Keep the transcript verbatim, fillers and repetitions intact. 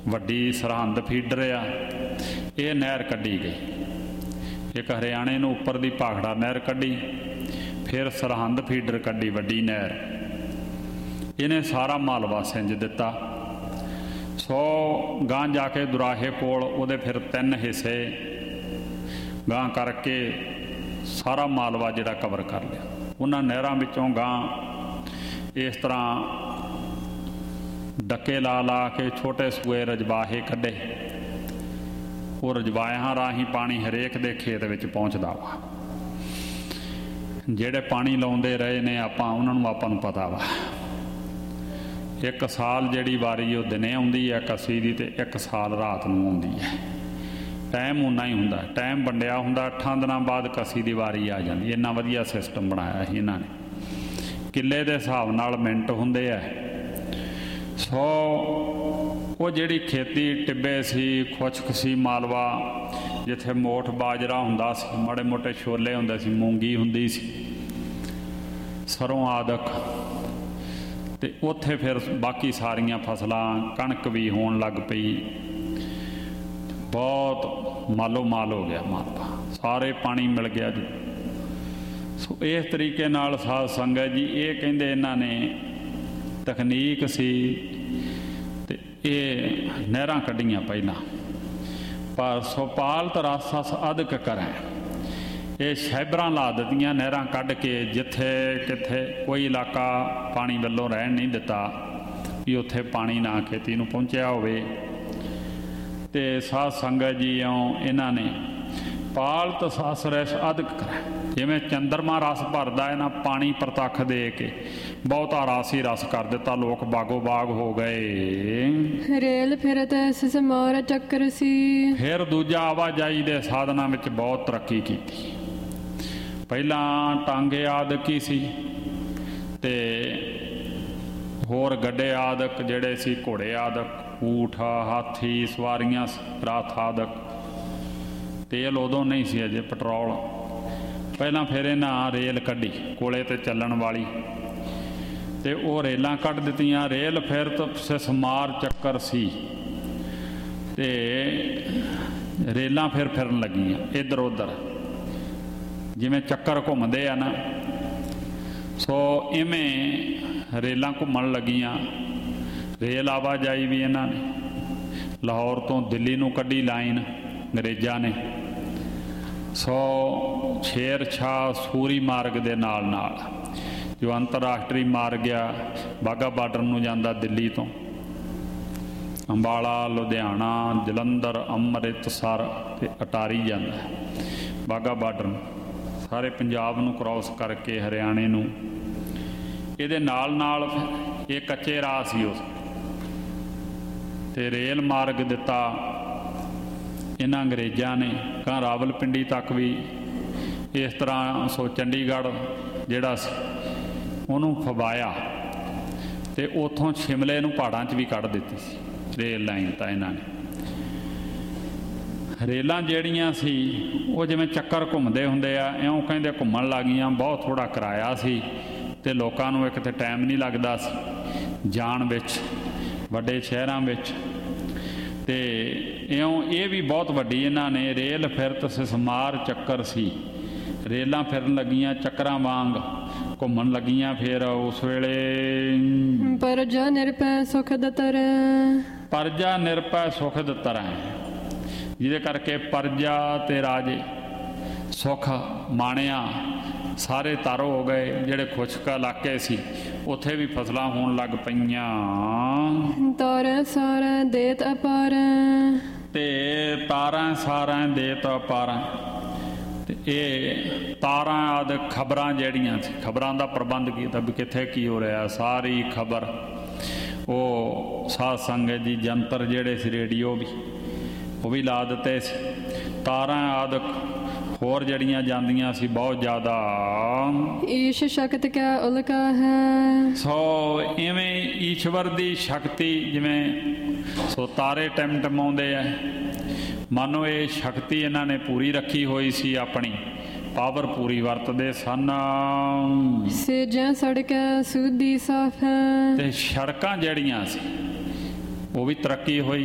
ਵੱਡੀ ਸਰਹੰਦ ਫੀਡਰ ਆ, ਇਹ ਨਹਿਰ ਕੱਢੀ ਗਈ। ਇੱਕ ਹਰਿਆਣੇ ਨੂੰ ਉੱਪਰ ਦੀ ਭਾਖੜਾ ਨਹਿਰ ਕੱਢੀ, ਫਿਰ ਸਰਹੰਦ ਫੀਡਰ ਕੱਢੀ ਵੱਡੀ ਨਹਿਰ। ਇਹਨੇ ਸਾਰਾ ਮਾਲਵਾ ਸਿੰਜ ਦਿੱਤਾ। ਸੋ ਗਾਂ ਜਾ ਕੇ ਦੁਰਾਹੇ ਕੋਲ ਉਹਦੇ ਫਿਰ ਤਿੰਨ ਹਿੱਸੇ ਗਾਂ ਕਰਕੇ ਸਾਰਾ ਮਾਲਵਾ ਜਿਹੜਾ ਕਵਰ ਕਰ ਲਿਆ। ਉਹਨਾਂ ਨਹਿਰਾਂ ਵਿੱਚੋਂ ਗਾਂ ਇਸ ਤਰ੍ਹਾਂ ਡੱਕੇ ਲਾ ਲਾ ਕੇ ਛੋਟੇ ਸੂਏ ਰਜਵਾਹੇ ਕੱਢੇ। ਉਹ ਰਜਵਾਹਿਆਂ ਰਾਹੀਂ ਪਾਣੀ ਹਰੇਕ ਦੇ ਖੇਤ ਵਿੱਚ ਪਹੁੰਚਦਾ ਵਾ। ਜਿਹੜੇ ਪਾਣੀ ਲਾਉਂਦੇ ਰਹੇ ਨੇ ਆਪਾਂ, ਉਹਨਾਂ ਨੂੰ ਆਪਾਂ ਨੂੰ ਪਤਾ ਵਾ। ਇੱਕ ਸਾਲ ਜਿਹੜੀ ਵਾਰੀ ਉਹ ਦਿਨੇ ਆਉਂਦੀ ਹੈ ਕੱਸੀ ਦੀ, ਅਤੇ ਇੱਕ ਸਾਲ ਰਾਤ ਨੂੰ ਆਉਂਦੀ ਹੈ। ਟਾਈਮ ਓਨਾ ਹੀ ਹੁੰਦਾ, ਟਾਈਮ ਵੰਡਿਆ ਹੁੰਦਾ। ਅੱਠਾਂ ਦਿਨਾਂ ਬਾਅਦ ਕੱਸੀ ਦੀ ਵਾਰੀ ਆ ਜਾਂਦੀ। ਇੰਨਾ ਵਧੀਆ ਸਿਸਟਮ ਬਣਾਇਆ ਸੀ ਇਹਨਾਂ ਨੇ। ਕਿੱਲੇ ਦੇ ਹਿਸਾਬ ਨਾਲ ਮਿੰਟ ਹੁੰਦੇ ਆ। ਸੋ ਉਹ ਜਿਹੜੀ ਖੇਤੀ ਟਿੱਬੇ ਸੀ, ਖੁਸ਼ਕ ਸੀ ਮਾਲਵਾ, ਜਿੱਥੇ ਮੋਠ ਬਾਜਰਾ ਹੁੰਦਾ ਸੀ, ਮਾੜੇ ਮੋਟੇ ਛੋਲੇ ਹੁੰਦੇ ਸੀ, ਮੂੰਗੀ ਹੁੰਦੀ ਸੀ, ਸਰੋਂ ਆਦਿਕ, ਅਤੇ ਉੱਥੇ ਫਿਰ ਬਾਕੀ ਸਾਰੀਆਂ ਫਸਲਾਂ, ਕਣਕ ਵੀ ਹੋਣ ਲੱਗ ਪਈ। ਬਹੁਤ ਮਾਲੋ ਮਾਲ ਹੋ ਗਿਆ ਮਾਲਵਾ, ਸਾਰੇ ਪਾਣੀ ਮਿਲ ਗਿਆ ਜੀ। ਸੋ ਇਸ ਤਰੀਕੇ ਨਾਲ ਸਾਧ ਸੰਗਤ ਜੀ, ਇਹ ਕਹਿੰਦੇ ਇਹਨਾਂ ਨੇ ਤਕਨੀਕ ਸੀ ਅਤੇ ਇਹ ਨਹਿਰਾਂ ਕੱਢੀਆਂ ਪਹਿਲਾਂ। ਪਰ ਸੁਪਾਲਤ ਰਾਸਸ ਅਦਕ ਕਰੈ, ਇਹ ਸ਼ੈਬਰਾਂ ਲਾ ਦਿੱਤੀਆਂ ਨਹਿਰਾਂ ਕੱਢ ਕੇ। ਜਿੱਥੇ ਕਿੱਥੇ ਕੋਈ ਇਲਾਕਾ ਪਾਣੀ ਵੱਲੋਂ ਰਹਿਣ ਨਹੀਂ ਦਿੱਤਾ ਵੀ ਉੱਥੇ ਪਾਣੀ ਨਾ ਖੇਤੀ ਨੂੰ ਪਹੁੰਚਿਆ ਹੋਵੇ। ਅਤੇ ਸਾਧ ਸੰਗਤ ਜੀ ਇਉਂ ਇਹਨਾਂ ਨੇ ਪਾਲਤ ਸਸ ਰਸ ਅਦਕ ਕਰੈ, ਜਿਵੇਂ ਚੰਦਰਮਾ ਰਸ ਭਰਦਾ ਇਹਨਾਂ ਪਾਣੀ ਪ੍ਰਤੱਖ ਦੇ ਕੇ ਬਹੁਤਾ ਰਸ ਹੀ ਰਸ ਕਰ ਦਿੱਤਾ। ਲੋਕ ਬਾਗੋ ਬਾਗ ਹੋ ਗਏ। ਰੇਲ ਫਿਰਤ ਸਮਾਰ ਚੱਕਰ ਸੀ। ਫਿਰ ਦੂਜਾ ਆਵਾਜਾਈ ਦੇ ਸਾਧਨਾਂ ਵਿੱਚ ਬਹੁਤ ਤਰੱਕੀ ਕੀਤੀ। ਪਹਿਲਾਂ ਟਾਂਗੇ ਆਦਿਕ ਹੀ ਸੀ, ਅਤੇ ਹੋਰ ਗੱਡੇ ਆਦਿਕ ਜਿਹੜੇ ਸੀ, ਘੋੜੇ ਆਦਿਕ, ਊਠ, ਹਾਥੀ, ਸਵਾਰੀਆਂ, ਰਾਥ ਆਦਿਕ। ਤੇਲ ਉਦੋਂ ਨਹੀਂ ਸੀ ਅਜੇ, ਪੈਟਰੋਲ ਪਹਿਲਾਂ। ਫਿਰ ਇਹਨਾਂ ਰੇਲ ਕੱਢੀ ਕੋਲੇ 'ਤੇ ਚੱਲਣ ਵਾਲੀ, ਅਤੇ ਉਹ ਰੇਲਾਂ ਕੱਢ ਦਿੱਤੀਆਂ। ਰੇਲ ਫਿਰ ਤੋਂ ਸਮਾਰ ਚੱਕਰ ਸੀ, ਅਤੇ ਰੇਲਾਂ ਫਿਰ ਫਿਰਨ ਲੱਗੀਆਂ ਇੱਧਰ ਉੱਧਰ, ਜਿਵੇਂ ਚੱਕਰ ਘੁੰਮਦੇ ਆ ਨਾ। ਸੋ ਇਵੇਂ ਰੇਲਾਂ ਘੁੰਮਣ ਲੱਗੀਆਂ। ਰੇਲ ਆਵਾਜਾਈ ਵੀ ਇਹਨਾਂ ਨੇ ਲਾਹੌਰ ਤੋਂ ਦਿੱਲੀ ਨੂੰ ਕੱਢੀ ਲਾਈਨ ਅੰਗਰੇਜ਼ਾਂ ਨੇ। ਸੋ ਸ਼ੇਰ ਸ਼ਾਹ ਸੂਰੀ ਮਾਰਗ ਦੇ ਨਾਲ ਨਾਲ, ਜੋ ਅੰਤਰਰਾਸ਼ਟਰੀ ਮਾਰਗ ਆ, ਬਾਘਾ ਬਾਰਡਰ ਨੂੰ ਜਾਂਦਾ ਦਿੱਲੀ ਤੋਂ, ਅੰਬਾਲਾ, ਲੁਧਿਆਣਾ, ਜਲੰਧਰ, ਅੰਮ੍ਰਿਤਸਰ ਅਤੇ ਅਟਾਰੀ ਜਾਂਦਾ ਬਾਘਾ ਬਾਰਡਰ ਨੂੰ, ਸਾਰੇ ਪੰਜਾਬ ਨੂੰ ਕ੍ਰੋਸ ਕਰਕੇ ਹਰਿਆਣੇ ਨੂੰ। ਇਹਦੇ ਨਾਲ ਨਾਲ ਇਹ ਕੱਚੇ ਰਾਹ ਸੀ ਉਸ, ਅਤੇ ਰੇਲ ਮਾਰਗ ਦਿੱਤਾ ਇਹਨਾਂ ਅੰਗਰੇਜ਼ਾਂ ਨੇ। ਕਾਂ ਰਾਵਲਪਿੰਡੀ ਤੱਕ ਵੀ ਇਸ ਤਰ੍ਹਾਂ। ਸੋ ਚੰਡੀਗੜ੍ਹ ਜਿਹੜਾ ਸੀ ਉਹਨੂੰ ਫਵਾਇਆ, ਅਤੇ ਉੱਥੋਂ ਸ਼ਿਮਲੇ ਨੂੰ ਪਹਾੜਾਂ 'ਚ ਵੀ ਕੱਢ ਦਿੱਤੀ ਸੀ ਰੇਲ ਲਾਈਨ। ਤਾਂ ਇਹਨਾਂ ਨੇ ਰੇਲਾਂ ਜਿਹੜੀਆਂ ਸੀ ਉਹ ਜਿਵੇਂ ਚੱਕਰ ਘੁੰਮਦੇ ਹੁੰਦੇ ਆ, ਇਉਂ ਕਹਿੰਦੇ ਘੁੰਮਣ ਲੱਗ ਗਈਆਂ। ਬਹੁਤ ਥੋੜ੍ਹਾ ਕਿਰਾਇਆ ਸੀ, ਅਤੇ ਲੋਕਾਂ ਨੂੰ ਇੱਕ ਤਾਂ ਟਾਈਮ ਨਹੀਂ ਲੱਗਦਾ ਸੀ ਜਾਣ ਵਿੱਚ ਵੱਡੇ ਸ਼ਹਿਰਾਂ ਵਿੱਚ। ਅਤੇ ਇਉਂ ਇਹ ਵੀ ਬਹੁਤ ਵੱਡੀ ਇਹਨਾਂ ਨੇ ਰੇਲ ਫਿਰਤ ਸਮਾਰ ਚੱਕਰ ਸੀ। ਰੇਲਾਂ ਫਿਰਨ ਲੱਗੀਆਂ, ਚੱਕਰਾਂ ਵਾਂਗ ਘੁੰਮਣ ਲੱਗੀਆਂ। ਫਿਰ ਉਸ ਵੇਲੇ ਪਰਜਾ ਨਿਰਭੈ ਸੁਖ ਦਤਰ, ਪਰਜਾ ਨਿਰਭੈ ਸੁਖ ਦਤਰ ਹੈ, ਜਿਹਦੇ ਕਰਕੇ ਪਰਜਾ ਅਤੇ ਰਾਜੇ ਸੁੱਖ ਮਾਣਿਆ ਸਾਰੇ ਤਰ ਹੋ ਗਏ। ਜਿਹੜੇ ਖੁਸ਼ਕ ਇਲਾਕੇ ਸੀ ਉੱਥੇ ਵੀ ਫਸਲਾਂ ਹੋਣ ਲੱਗ ਪਈਆਂ। ਤਾਰਾਂ ਸਾਰਾਂ ਦੇਤ ਅਪਾਰ, ਅਤੇ ਤਾਰਾਂ ਸਾਰਾਂ ਦੇਤ ਅਪਾਰਾਂ। ਅਤੇ ਇਹ ਤਾਰਾਂ ਆਦਿ ਖਬਰਾਂ ਜਿਹੜੀਆਂ ਸੀ, ਖਬਰਾਂ ਦਾ ਪ੍ਰਬੰਧ ਕੀਤਾ ਵੀ ਕਿੱਥੇ ਕੀ ਹੋ ਰਿਹਾ, ਸਾਰੀ ਖਬਰ ਉਹ ਸਾਧ ਸੰਗਤ ਜੀ ਜੰਤਰ ਜਿਹੜੇ ਸੀ, ਰੇਡੀਓ ਵੀ ਉਹ ਵੀ ਲਾ ਦਿੱਤੇ ਸੀ। ਤਾਰਾਂ ਆਦਿਕ ਹੋਰ ਜਿਹੜੀਆਂ ਜਾਂਦੀਆਂ ਸੀ ਬਹੁਤ ਜ਼ਿਆਦਾ। ਈਸ਼ ਸ਼ਕਤ ਕਿਆ ਉਲਕਾ ਹੈ। ਸੋ ਇਵੇਂ ਈਸ਼ਵਰ ਦੀ ਸ਼ਕਤੀ, ਜਿਵੇਂ ਸੋ ਤਾਰੇ ਟਿਮਟਿਮਾਉਂਦੇ ਆ, ਮਾਨੋ ਇਹ ਸ਼ਕਤੀ ਇਹਨਾਂ ਨੇ ਪੂਰੀ ਰੱਖੀ ਹੋਈ ਸੀ, ਆਪਣੀ ਪਾਵਰ ਪੂਰੀ ਵਰਤਦੇ ਸਨ। ਸੇਜਾਂ ਸੜਕਾਂ ਸੁੱਧੀ ਸਾਫ ਹੈ, ਅਤੇ ਸੜਕਾਂ ਜਿਹੜੀਆਂ ਸੀ ਉਹ ਵੀ ਤਰੱਕੀ ਹੋਈ।